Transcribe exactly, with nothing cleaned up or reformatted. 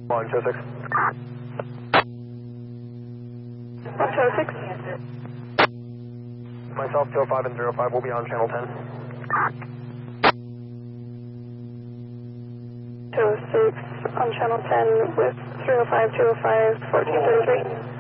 One, two, six. one two six. Myself, two oh five and zero five will be on channel ten. two oh six on channel ten with three oh five, two oh five, fourteen thirty-three.